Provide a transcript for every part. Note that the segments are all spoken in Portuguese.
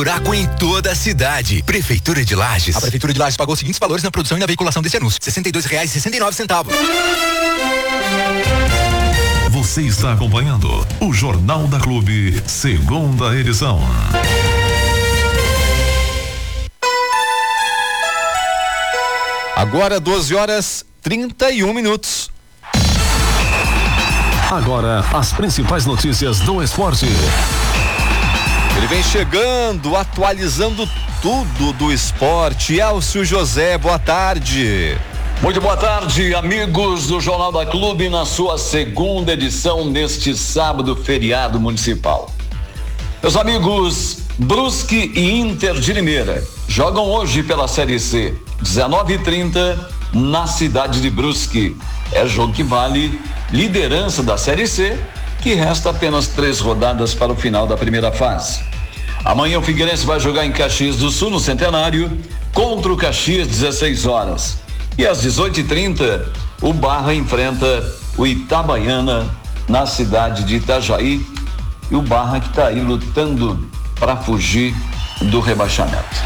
Buraco em toda a cidade. Prefeitura de Lages. A Prefeitura de Lages pagou os seguintes valores na produção e na veiculação desse anúncio: R$62,69. Você está acompanhando o Jornal da Clube, segunda edição. Agora 12h31. Agora as principais notícias do esporte. Ele vem chegando, atualizando tudo do esporte. Elcio José, boa tarde. Muito boa tarde, amigos do Jornal da Clube, na sua segunda edição neste sábado, feriado municipal. Meus amigos, Brusque e Inter de Limeira jogam hoje pela Série C, 19h30, na cidade de Brusque. É jogo que vale liderança da Série C, que resta apenas 3 rodadas para o final da primeira fase. Amanhã o Figueirense vai jogar em Caxias do Sul, no Centenário, contra o Caxias, 16 horas. E às 18h30, o Barra enfrenta o Itabaiana na cidade de Itajaí. E o Barra que está aí lutando para fugir do rebaixamento.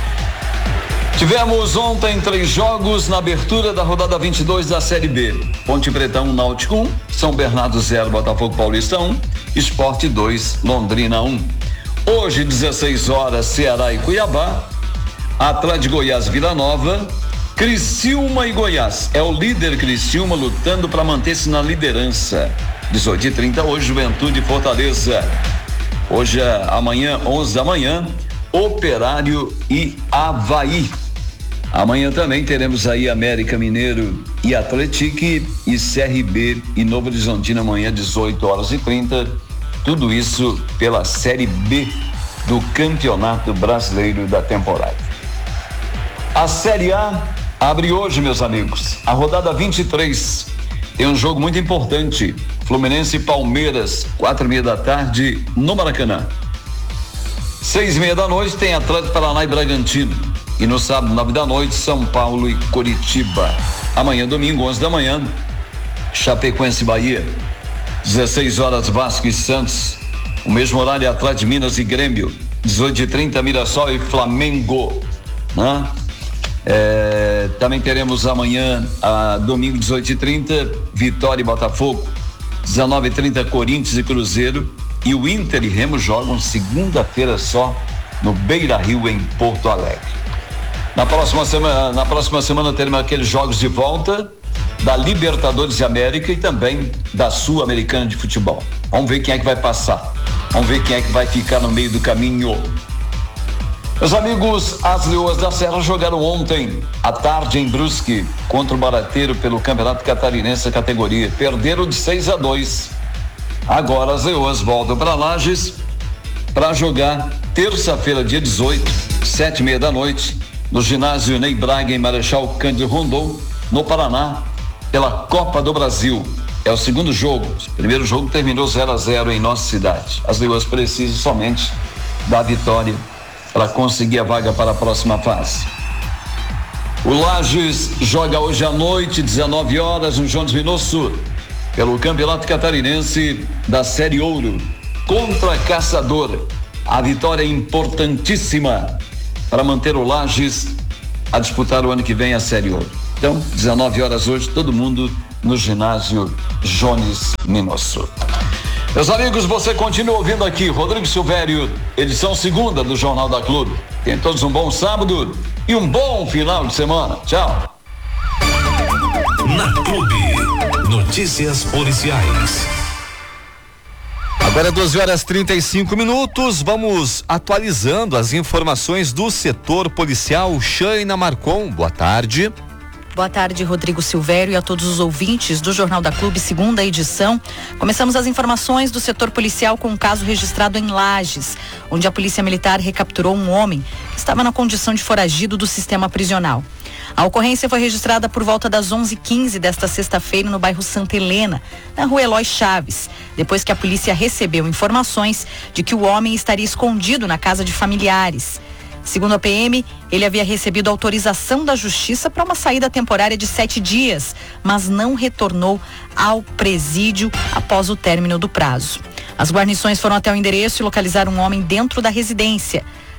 Tivemos ontem 3 jogos na abertura da rodada 22 da Série B. Ponte Preta 1, Náutico 1, São Bernardo 0, Botafogo Paulista 1, Sport 2, Londrina 1. Hoje, 16 horas, Ceará e Cuiabá, Atlético Goiás, Vila Nova, Criciúma e Goiás. É o líder Criciúma lutando para manter-se na liderança. 18h30 hoje, Juventude e Fortaleza. Hoje, amanhã, 11 da manhã, Operário e Avaí. Amanhã também teremos aí América Mineiro e Atlético e CRB e Novo Horizontino amanhã, 18h30. Tudo isso pela Série B do Campeonato Brasileiro da temporada. A Série A abre hoje, meus amigos. A rodada 23 tem um jogo muito importante. Fluminense e Palmeiras, 4h30 da tarde, no Maracanã. 6h30 da noite tem Atlético Paraná e Bragantino. E no sábado, 9 da noite, São Paulo e Coritiba. Amanhã, domingo, 11 da manhã, Chapecoense e Bahia. 16 horas, Vasco e Santos. O mesmo horário, Atlético de Minas e Grêmio. 18h30, Mirassol e Flamengo. Né? Também teremos amanhã, domingo, 18h30, Vitória e Botafogo. 19h30, Corinthians e Cruzeiro. E o Inter e Remo jogam segunda-feira só no Beira-Rio, em Porto Alegre. Na próxima semana teremos aqueles jogos de volta da Libertadores de América e também da Sul-Americana de Futebol. Vamos ver quem é que vai passar. Vamos ver quem é que vai ficar no meio do caminho. Meus amigos, as Leoas da Serra jogaram ontem à tarde em Brusque contra o Barateiro pelo Campeonato Catarinense categoria. Perderam de 6-2. Agora as Leoas voltam para Lages para jogar terça-feira, dia 18, 7h30 da noite, no ginásio Ney Braga, em Marechal Cândido Rondon, no Paraná, pela Copa do Brasil. É o segundo jogo. O primeiro jogo terminou 0-0 em nossa cidade. As Leoas precisam somente da vitória para conseguir a vaga para a próxima fase. O Lages joga hoje à noite, 19 horas, no Jones Minosso, pelo Campeonato Catarinense da Série Ouro, contra a Caçadora. A vitória é importantíssima para manter o Lages a disputar o ano que vem a Série Ouro. Então, 19 horas hoje, todo mundo no ginásio Jones Minosso. Meus amigos, você continua ouvindo aqui Rodrigo Silvério, edição segunda do Jornal da Clube. Tenham todos um bom sábado e um bom final de semana. Tchau. Na Clube, notícias policiais. Agora 12h35, vamos atualizando as informações do setor policial. Shaina Marcon, boa tarde. Boa tarde, Rodrigo Silvério, e a todos os ouvintes do Jornal da Clube, segunda edição. Começamos as informações do setor policial com um caso registrado em Lages, onde a Polícia Militar recapturou um homem que estava na condição de foragido do sistema prisional. A ocorrência foi registrada por volta das 11h15 desta sexta-feira no bairro Santa Helena, na rua Eloy Chaves, depois que a polícia recebeu informações de que o homem estaria escondido na casa de familiares. Segundo a PM, ele havia recebido autorização da Justiça para uma saída temporária de 7 dias, mas não retornou ao presídio após o término do prazo. As guarnições foram até o endereço e localizaram um homem dentro da residência.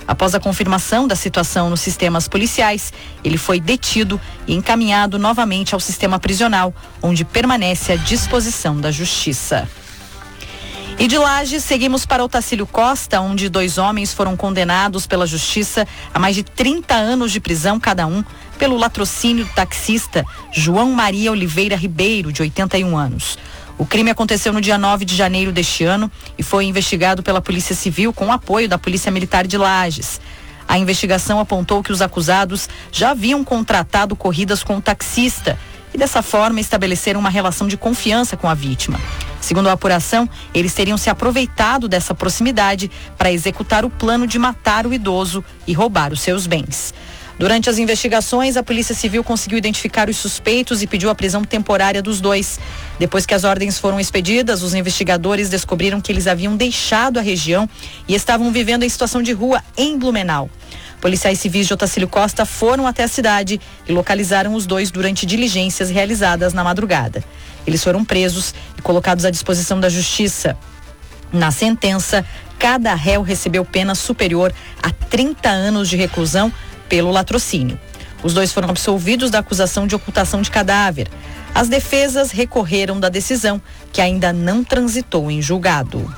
Após a confirmação da situação nos sistemas policiais, ele foi detido e encaminhado novamente ao sistema prisional, onde permanece à disposição da Justiça. E de Lages, seguimos para Otacílio Costa, onde 2 homens foram condenados pela Justiça a mais de 30 anos de prisão cada um pelo latrocínio do taxista João Maria Oliveira Ribeiro, de 81 anos. O crime aconteceu no dia 9 de janeiro deste ano e foi investigado pela Polícia Civil com o apoio da Polícia Militar de Lages. A investigação apontou que os acusados já haviam contratado corridas com o taxista e dessa forma estabeleceram uma relação de confiança com a vítima. Segundo a apuração, eles teriam se aproveitado dessa proximidade para executar o plano de matar o idoso e roubar os seus bens. Durante as investigações, a Polícia Civil conseguiu identificar os suspeitos e pediu a prisão temporária dos 2. Depois que as ordens foram expedidas, os investigadores descobriram que eles haviam deixado a região e estavam vivendo em situação de rua em Blumenau. Policiais civis de Otacílio Costa foram até a cidade e localizaram os 2 durante diligências realizadas na madrugada. Eles foram presos e colocados à disposição da Justiça. Na sentença, cada réu recebeu pena superior a 30 anos de reclusão pelo latrocínio. Os 2 foram absolvidos da acusação de ocultação de cadáver. As defesas recorreram da decisão, que ainda não transitou em julgado.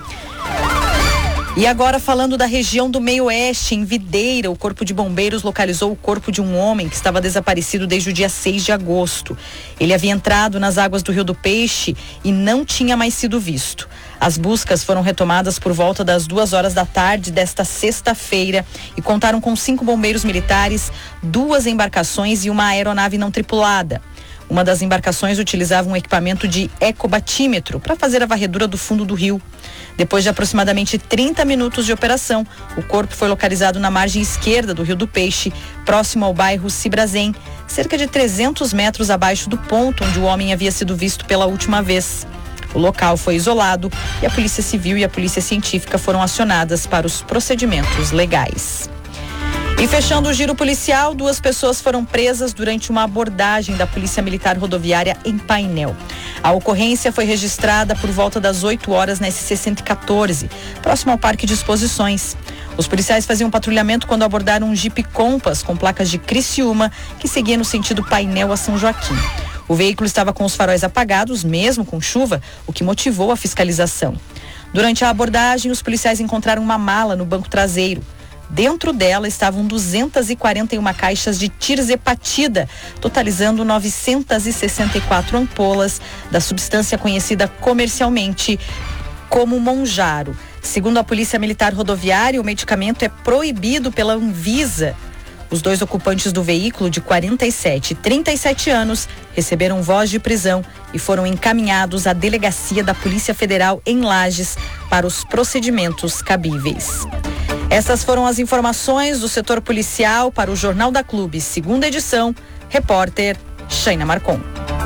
E agora falando da região do Meio-Oeste, em Videira, o Corpo de Bombeiros localizou o corpo de um homem que estava desaparecido desde o dia 6 de agosto. Ele havia entrado nas águas do Rio do Peixe e não tinha mais sido visto. As buscas foram retomadas por volta das 2h da tarde desta sexta-feira e contaram com 5 bombeiros militares, 2 embarcações e uma aeronave não tripulada. Uma das embarcações utilizava um equipamento de ecobatímetro para fazer a varredura do fundo do rio. Depois de aproximadamente 30 minutos de operação, o corpo foi localizado na margem esquerda do Rio do Peixe, próximo ao bairro Cibrazen, cerca de 300 metros abaixo do ponto onde o homem havia sido visto pela última vez. O local foi isolado e a Polícia Civil e a Polícia Científica foram acionadas para os procedimentos legais. E fechando o giro policial, 2 pessoas foram presas durante uma abordagem da Polícia Militar Rodoviária em Painel. A ocorrência foi registrada por volta das 8h na SC 114, próximo ao Parque de Exposições. Os policiais faziam patrulhamento quando abordaram um Jeep Compass com placas de Criciúma, que seguia no sentido Painel a São Joaquim. O veículo estava com os faróis apagados, mesmo com chuva, o que motivou a fiscalização. Durante a abordagem, os policiais encontraram uma mala no banco traseiro. Dentro dela estavam 241 caixas de tirzepatida, totalizando 964 ampolas da substância conhecida comercialmente como Monjaro. Segundo a Polícia Militar Rodoviária, o medicamento é proibido pela Anvisa. Os 2 ocupantes do veículo, de 47 e 37 anos, receberam voz de prisão e foram encaminhados à delegacia da Polícia Federal em Lages para os procedimentos cabíveis. Essas foram as informações do setor policial para o Jornal da Clube, segunda edição. Repórter Shaina Marcon.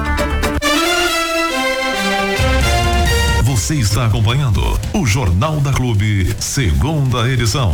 Você está acompanhando o Jornal da Clube, segunda edição.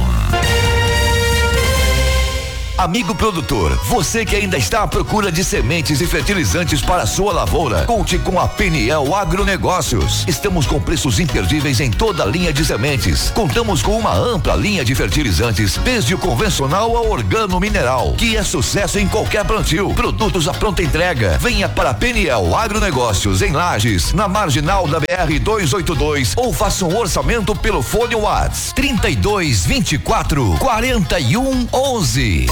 Amigo produtor, você que ainda está à procura de sementes e fertilizantes para a sua lavoura, conte com a Peniel Agronegócios. Estamos com preços imperdíveis em toda a linha de sementes. Contamos com uma ampla linha de fertilizantes, desde o convencional ao organo mineral, que é sucesso em qualquer plantio. Produtos à pronta entrega. Venha para a Peniel Agronegócios em Lages, na marginal da BR 282, ou faça um orçamento pelo fone WhatsApp 3224 4111.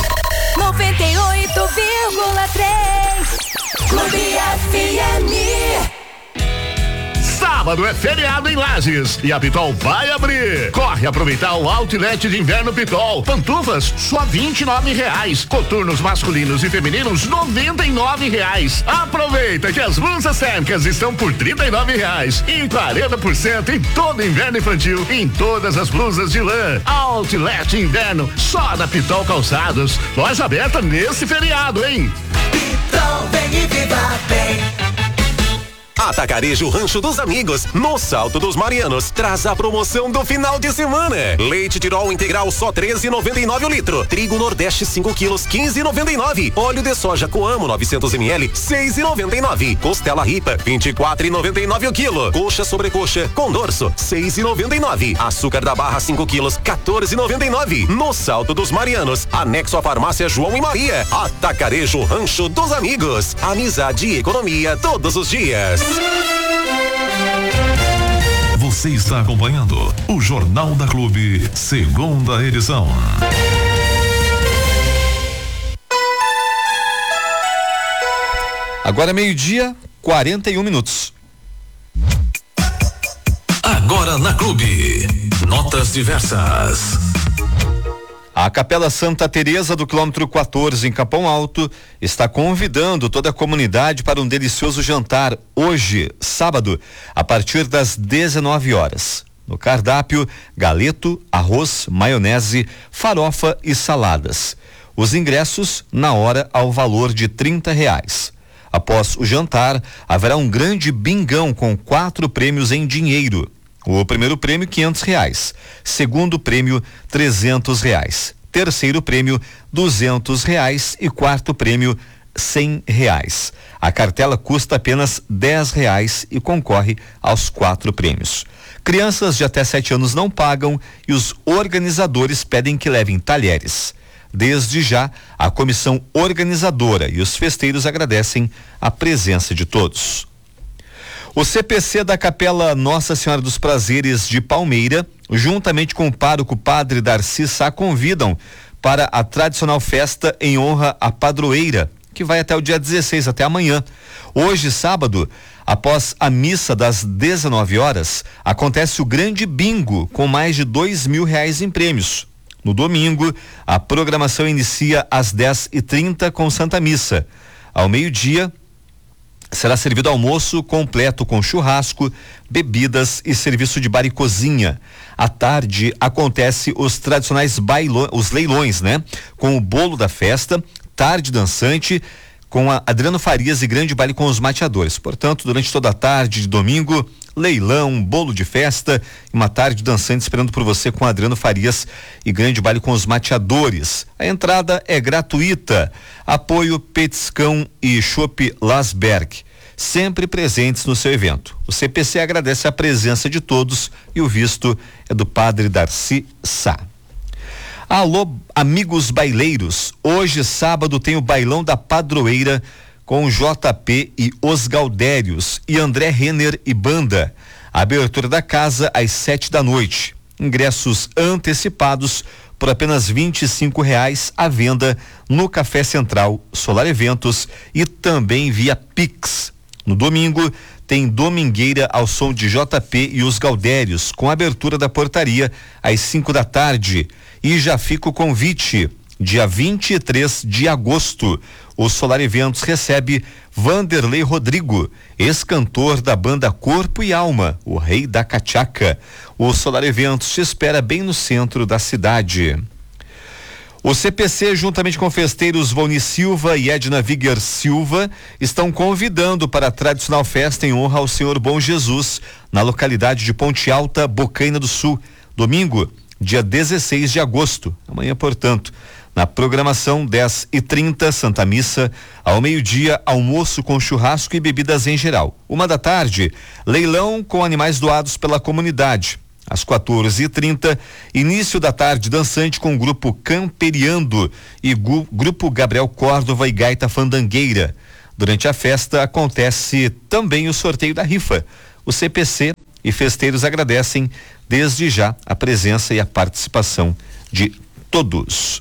98,3 Clube FM. Sábado é feriado em Lages e a Pitol vai abrir. Corre aproveitar o Outlet de Inverno Pitol. Pantufas só R$29. Coturnos masculinos e femininos R$99. Aproveita que as blusas térmicas estão por R$39 e 40% em todo inverno infantil em todas as blusas de lã. Outlet Inverno só da Pitol Calçados. Loja aberta nesse feriado, hein? Pitol, vem e viva bem. Atacarejo Rancho dos Amigos, no Salto dos Marianos, traz a promoção do final de semana. Leite Tirol integral só 13,99 o litro. Trigo Nordeste 5 quilos 15,99. Óleo de soja Coamo 900 ml 6,99. Costela Ripa 24,99 o quilo. Coxa sobrecoxa com dorso 6,99. Açúcar da Barra 5 quilos 14,99. No Salto dos Marianos, anexo à farmácia João e Maria. Atacarejo Rancho dos Amigos. Amizade e economia todos os dias. Você está acompanhando o Jornal da Clube, segunda edição. Agora 12:41. Agora na Clube, notas diversas. A Capela Santa Teresa do quilômetro 14 em Capão Alto está convidando toda a comunidade para um delicioso jantar hoje, sábado, a partir das 19 horas. No cardápio, galeto, arroz, maionese, farofa e saladas. Os ingressos na hora ao valor de R$30. Após o jantar, haverá um grande bingão com 4 prêmios em dinheiro. O primeiro prêmio R$500, segundo prêmio R$300, terceiro prêmio R$200 e quarto prêmio R$100. A cartela custa apenas R$10 e concorre aos 4 prêmios. Crianças de até 7 anos não pagam e os organizadores pedem que levem talheres. Desde já, a comissão organizadora e os festeiros agradecem a presença de todos. O CPC da Capela Nossa Senhora dos Prazeres de Palmeira, juntamente com o pároco Padre Darcy Sá, convidam para a tradicional festa em honra à padroeira, que vai até o dia 16, até amanhã. Hoje, sábado, após a missa das 19 horas, acontece o grande bingo com mais de R$2.000 em prêmios. No domingo, a programação inicia às 10h30 com Santa Missa. Ao meio-dia, será servido almoço completo com churrasco, bebidas e serviço de bar e cozinha. À tarde acontece os tradicionais os leilões, né? Com o bolo da festa, tarde dançante, com a Adriano Farias e grande baile com os mateadores. Portanto, durante toda a tarde de domingo, leilão, bolo de festa e uma tarde dançante esperando por você com Adriano Farias e grande baile com os mateadores. A entrada é gratuita. Apoio Petiscão e Chopp Lasberg, sempre presentes no seu evento. O CPC agradece a presença de todos e o visto é do Padre Darcy Sá. Alô, amigos baileiros, hoje sábado tem o Bailão da Padroeira com o JP e os Gaudérios e André Renner e banda. A abertura da casa às 7 da noite. Ingressos antecipados por apenas R$25 à venda no Café Central Solar Eventos e também via Pix. No domingo tem domingueira ao som de JP e os Gaudérios, com abertura da portaria às 5 da tarde. E já fica o convite, dia 23 de agosto, o Solar Eventos recebe Vanderlei Rodrigo, ex-cantor da banda Corpo e Alma, o rei da cachaca. O Solar Eventos te espera bem no centro da cidade. O CPC, juntamente com festeiros Voni Silva e Edna Viger Silva, estão convidando para a tradicional festa em honra ao Senhor Bom Jesus, na localidade de Ponte Alta, Bocaina do Sul, domingo, dia 16 de agosto, amanhã, portanto. Na programação, 10h30, Santa Missa, ao meio-dia, almoço com churrasco e bebidas em geral. 1 da tarde, leilão com animais doados pela comunidade. Às 14h30, início da tarde dançante com o grupo Camperiando e grupo Gabriel Córdova e Gaita Fandangueira. Durante a festa acontece também o sorteio da rifa. O CPC e festeiros agradecem desde já a presença e a participação de todos.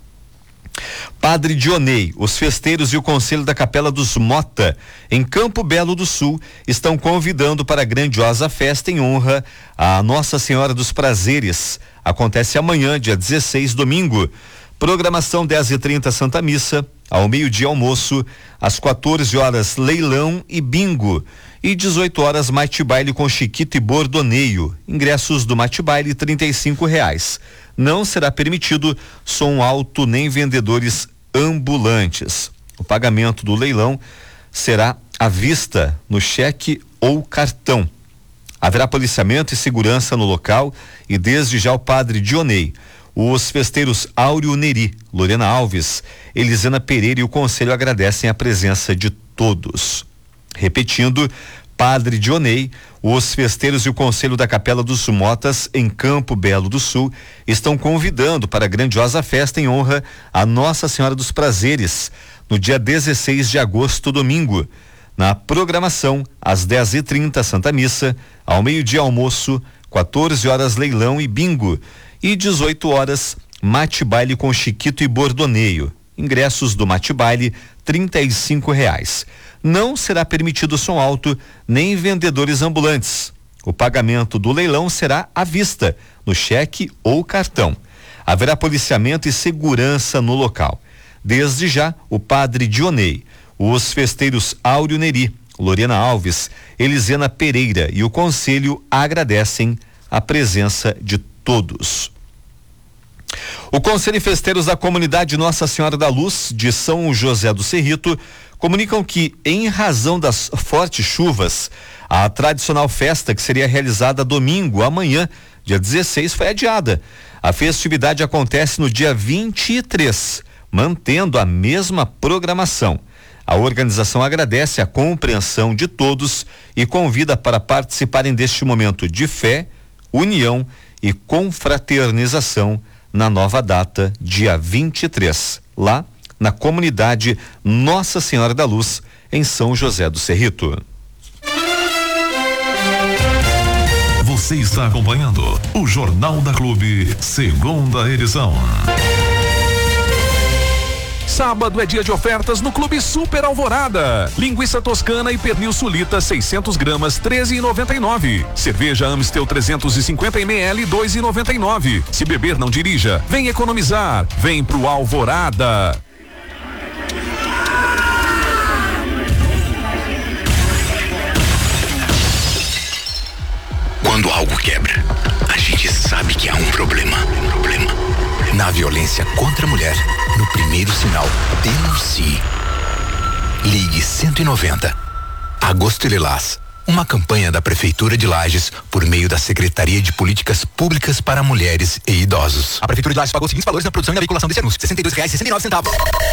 Padre Dionei, os festeiros e o Conselho da Capela dos Mota, em Campo Belo do Sul, estão convidando para a grandiosa festa em honra a Nossa Senhora dos Prazeres. Acontece amanhã, dia 16, domingo. Programação 10h30 Santa Missa, ao meio-dia almoço, às 14 horas leilão e bingo. E 18 horas mate baile com Chiquito e Bordoneio. Ingressos do mate baile R$35. Não será permitido som alto nem vendedores ambulantes. O pagamento do leilão será à vista, no cheque ou cartão. Haverá policiamento e segurança no local e desde já o padre Dionei, os festeiros Áureo Neri, Lorena Alves, Elisana Pereira e o conselho agradecem a presença de todos. Repetindo, padre Dionei, os festeiros e o conselho da Capela dos Motas em Campo Belo do Sul estão convidando para a grandiosa festa em honra a Nossa Senhora dos Prazeres, no dia 16 de agosto, domingo. Na programação, às 10h30, Santa Missa, ao meio-dia almoço, 14 horas leilão e bingo e 18 horas mate baile com Chiquito e Bordoneio. Ingressos do mate baile R$35. Não será permitido som alto nem vendedores ambulantes. O pagamento do leilão será à vista, no cheque ou cartão. Haverá policiamento e segurança no local. Desde já, o padre Dionei, os festeiros Áureo Neri, Lorena Alves, Elisana Pereira e o conselho agradecem a presença de todos. O Conselho e Festeiros da Comunidade Nossa Senhora da Luz de São José do Cerrito comunicam que, em razão das fortes chuvas, a tradicional festa que seria realizada domingo, amanhã, dia 16, foi adiada. A festividade acontece no dia 23, mantendo a mesma programação. A organização agradece a compreensão de todos e convida para participarem deste momento de fé, união e confraternização na nova data, dia 23, lá na comunidade Nossa Senhora da Luz, em São José do Cerrito. Você está acompanhando o Jornal da Clube, segunda edição. Sábado é dia de ofertas no Clube Super Alvorada. Linguiça toscana e pernil sulita 600 gramas, R$13,99. Cerveja Amstel 350 ml, R$2,99. Se beber, não dirija. Vem economizar. Vem pro Alvorada. Quando algo quebra, a gente sabe que há um problema. Na violência contra a mulher, no primeiro sinal, denuncie. Ligue 190. Agosto Lilás. Uma campanha da Prefeitura de Lages por meio da Secretaria de Políticas Públicas para Mulheres e Idosos. A Prefeitura de Lages pagou os seguintes valores na produção e na veiculação desse anúncio: R$62,69.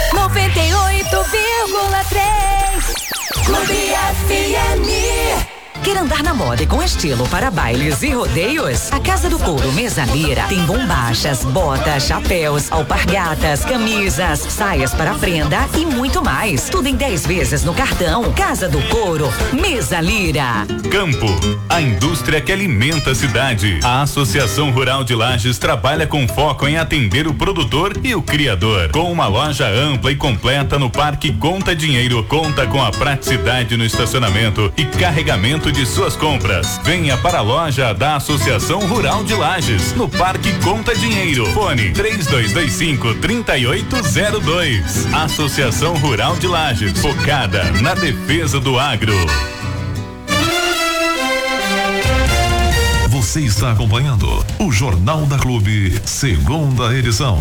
98,3 Clube FM. Quer andar na moda e com estilo para bailes e rodeios? A Casa do Couro Mesalira tem bombachas, botas, chapéus, alpargatas, camisas, saias para prenda e muito mais. Tudo em 10 vezes no cartão. Casa do Couro Mesalira. Campo, a indústria que alimenta a cidade. A Associação Rural de Lages trabalha com foco em atender o produtor e o criador. Com uma loja ampla e completa no Parque Conta Dinheiro, conta com a praticidade no estacionamento e carregamento de suas compras. Venha para a loja da Associação Rural de Lages, no Parque Conta Dinheiro. Fone 3225-3802. Associação Rural de Lages, focada na defesa do agro. Você está acompanhando o Jornal da Clube, segunda edição.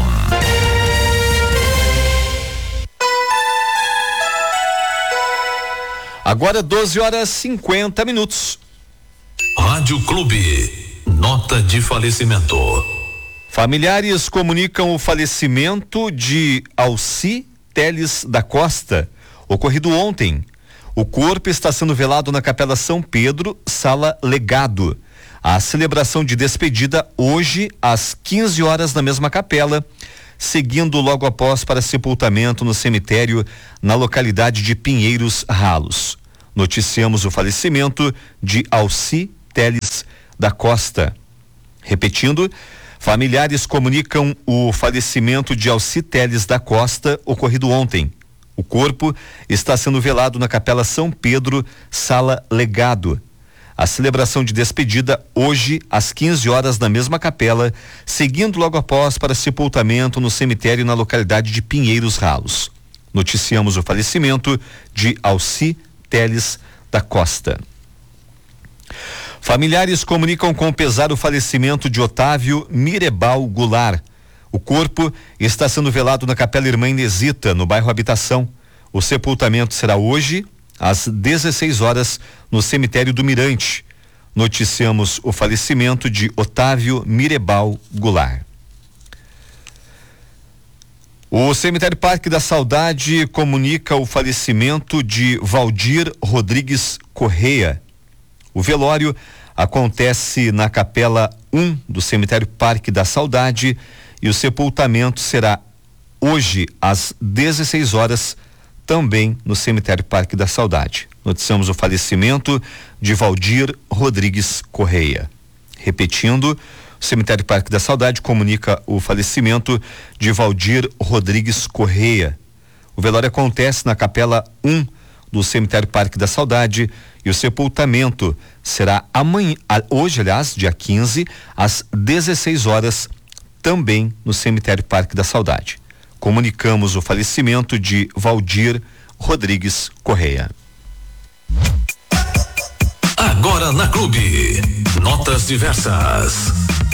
Agora 12h50. Rádio Clube. Nota de falecimento. Familiares comunicam o falecimento de Alci Teles da Costa, ocorrido ontem. O corpo está sendo velado na Capela São Pedro, Sala Legado. A celebração de despedida hoje às 15 horas na mesma capela, seguindo logo após para sepultamento no cemitério na localidade de Pinheiros Ralos. Noticiamos o falecimento de Alci Teles da Costa. Repetindo, familiares comunicam o falecimento de Alci Teles da Costa, ocorrido ontem. O corpo está sendo velado na Capela São Pedro, Sala Legado. A celebração de despedida hoje às 15 horas na mesma capela, seguindo logo após para sepultamento no cemitério na localidade de Pinheiros Ralos. Noticiamos o falecimento de Alci Teles da Costa. Familiares comunicam com pesar o falecimento de Otávio Mirebal Goulart. O corpo está sendo velado na Capela Irmã Inesita, no bairro Habitação. O sepultamento será hoje, às 16 horas, no cemitério do Mirante. Noticiamos o falecimento de Otávio Mirebal Goulart. O cemitério Parque da Saudade comunica o falecimento de Valdir Rodrigues Correia. O velório acontece na capela 1 do cemitério Parque da Saudade e o sepultamento será hoje às 16 horas, também no cemitério Parque da Saudade. Noticiamos o falecimento de Valdir Rodrigues Correia. Repetindo, o cemitério Parque da Saudade comunica o falecimento de Valdir Rodrigues Correia. O velório acontece na capela 1 do cemitério Parque da Saudade e o sepultamento será amanhã, hoje, aliás, dia 15, às 16 horas, também no cemitério Parque da Saudade. Comunicamos o falecimento de Valdir Rodrigues Correia. Agora na Clube, notas diversas.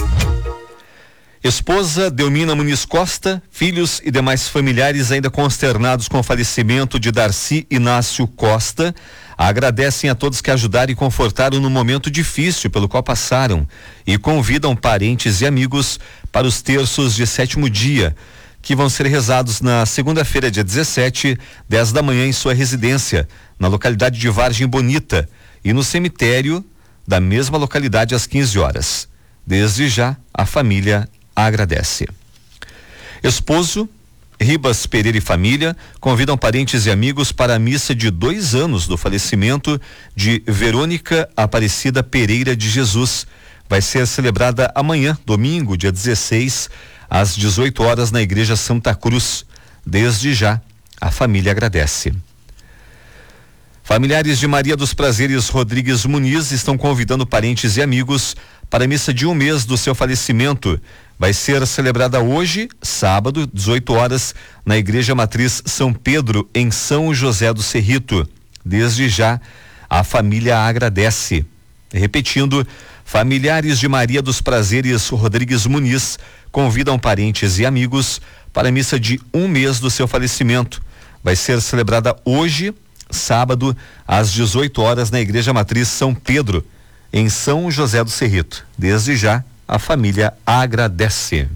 Esposa Delmina Muniz Costa, filhos e demais familiares ainda consternados com o falecimento de Darcy Inácio Costa, agradecem a todos que ajudaram e confortaram no momento difícil pelo qual passaram e convidam parentes e amigos para os terços de 7º dia, que vão ser rezados na segunda-feira, dia 17, 10 da manhã, em sua residência, na localidade de Vargem Bonita, e no cemitério da mesma localidade às 15 horas. Desde já, a família agradece. Esposo Ribas Pereira e família convidam parentes e amigos para a missa de 2 anos do falecimento de Verônica Aparecida Pereira de Jesus. Vai ser celebrada amanhã, domingo, dia 16, às 18 horas, na Igreja Santa Cruz. Desde já, a família agradece. Familiares de Maria dos Prazeres Rodrigues Muniz estão convidando parentes e amigos para a missa de 1 mês do seu falecimento. Vai ser celebrada hoje, sábado, 18 horas, na Igreja Matriz São Pedro, em São José do Cerrito. Desde já, a família agradece. Repetindo, familiares de Maria dos Prazeres Rodrigues Muniz convidam parentes e amigos para a missa de 1 mês do seu falecimento. Vai ser celebrada hoje, sábado, às 18 horas, na Igreja Matriz São Pedro, em São José do Cerrito. Desde já, a família agradece.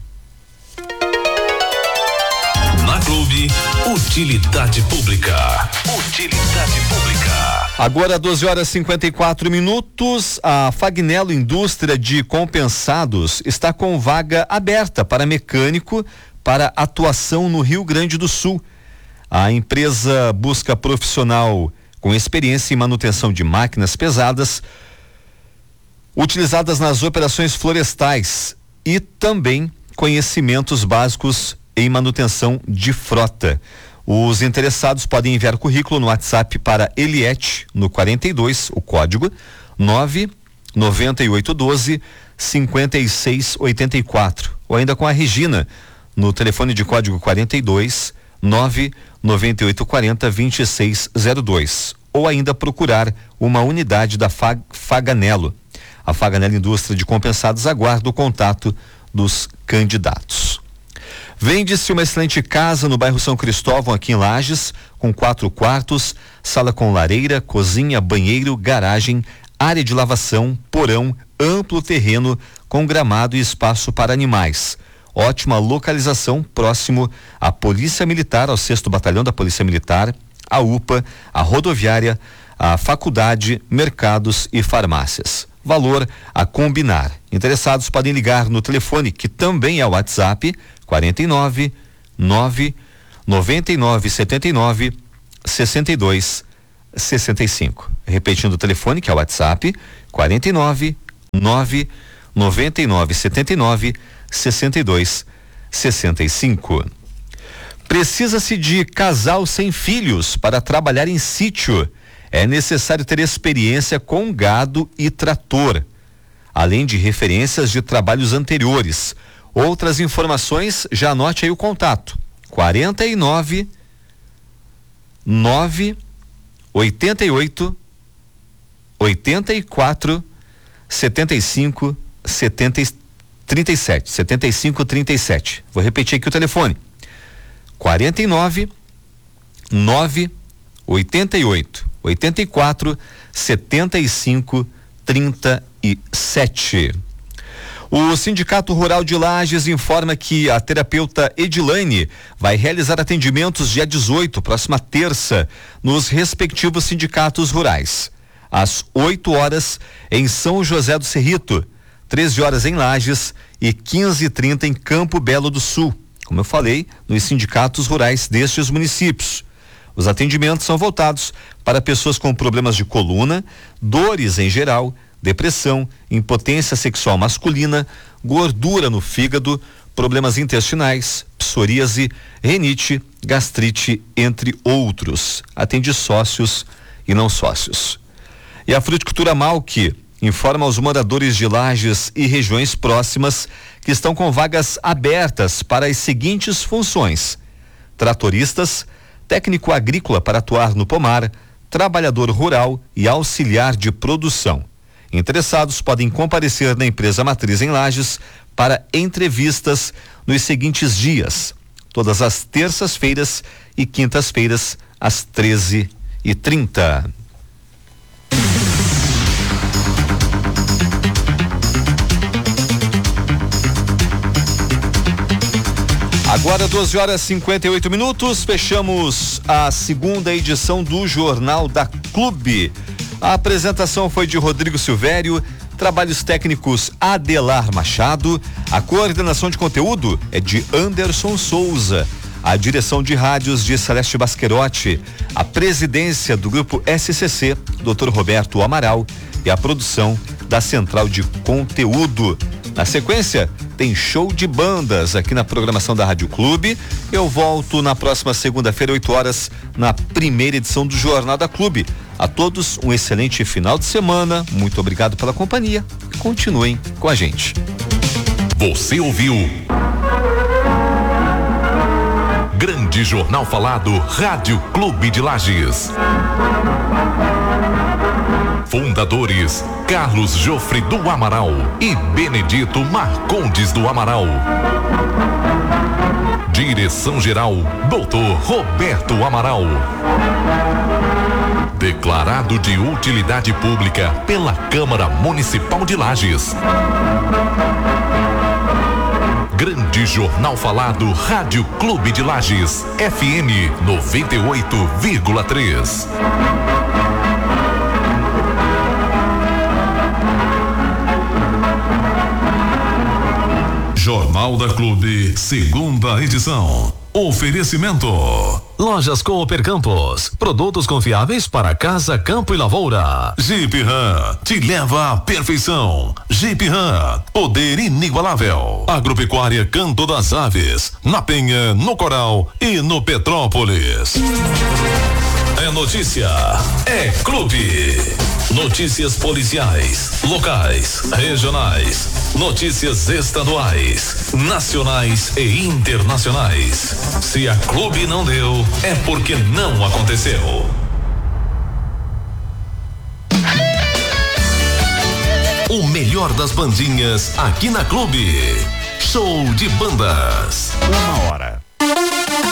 Na Clube, utilidade pública. Utilidade pública. Agora 12h54. A Fagnello Indústria de Compensados está com vaga aberta para mecânico para atuação no Rio Grande do Sul. A empresa busca profissional com experiência em manutenção de máquinas pesadas utilizadas nas operações florestais e também conhecimentos básicos em manutenção de frota. Os interessados podem enviar currículo no WhatsApp para Eliette no 42, o código 99812 5684, ou ainda com a Regina no telefone de código 42 99840 2602, ou ainda procurar uma unidade da Fagnello. A Fagnello Indústria de Compensados aguarda o contato dos candidatos. Vende-se uma excelente casa no bairro São Cristóvão, aqui em Lages, com 4 quartos, sala com lareira, cozinha, banheiro, garagem, área de lavação, porão, amplo terreno com gramado e espaço para animais. Ótima localização, próximo à Polícia Militar, ao 6º Batalhão da Polícia Militar, a UPA, a rodoviária, a faculdade, mercados e farmácias. Valor a combinar. Interessados podem ligar no telefone, que também é o WhatsApp, 49 9 99 79 62 65. Repetindo o telefone, que é o WhatsApp, 49 9 99 79 62 65. Precisa-se de casal sem filhos para trabalhar em sítio. É necessário ter experiência com gado e trator, além de referências de trabalhos anteriores. Outras informações, já anote aí o contato: 49 9 88 84 75 37 75 37. Vou repetir aqui o telefone: 49 9 88 84 75 37. O Sindicato Rural de Lages informa que a terapeuta Edilane vai realizar atendimentos dia 18, próxima terça, nos respectivos sindicatos rurais. Às 8 horas em São José do Cerrito, 13 horas em Lages e 15h30 em Campo Belo do Sul, como eu falei, nos sindicatos rurais destes municípios. Os atendimentos são voltados para pessoas com problemas de coluna, dores em geral, depressão, impotência sexual masculina, gordura no fígado, problemas intestinais, psoríase, renite, gastrite, entre outros. Atende sócios e não sócios. E a Fruticultura Malc informa aos moradores de Lages e regiões próximas que estão com vagas abertas para as seguintes funções: tratoristas, técnico agrícola para atuar no pomar, trabalhador rural e auxiliar de produção. Interessados podem comparecer na empresa matriz em Lages para entrevistas nos seguintes dias, todas as terças-feiras e quintas-feiras às 13h30. Agora 12 horas 58 minutos, fechamos a segunda edição do Jornal da Clube. A apresentação foi de Rodrigo Silvério, trabalhos técnicos Adelar Machado, a coordenação de conteúdo é de Anderson Souza, a direção de rádios de Celeste Basquerotti, a presidência do grupo SCC, Dr. Roberto Amaral, e a produção da Central de Conteúdo. Na sequência, tem show de bandas aqui na programação da Rádio Clube. Eu volto na próxima segunda-feira, 8 horas, na primeira edição do Jornal da Clube. A todos um excelente final de semana. Muito obrigado pela companhia. Continuem com a gente. Você ouviu Grande Jornal Falado, Rádio Clube de Lages. Fundadores Carlos Jofre do Amaral e Benedito Marcondes do Amaral. Direção-geral Dr. Roberto Amaral. Declarado de utilidade pública pela Câmara Municipal de Lages. Grande Jornal Falado, Rádio Clube de Lages, FM 98,3. Jornal da Clube, segunda edição. Oferecimento: Lojas Cooper Campos, produtos confiáveis para casa, campo e lavoura. Jeep Ram, te leva à perfeição. Jeep Ram, poder inigualável. Agropecuária Canto das Aves, na Penha, no Coral e no Petrópolis. É notícia, é clube. Notícias policiais, locais, regionais, notícias estaduais, nacionais e internacionais. Se a Clube não deu, é porque não aconteceu. O melhor das bandinhas aqui na Clube. Show de bandas. 1 hora.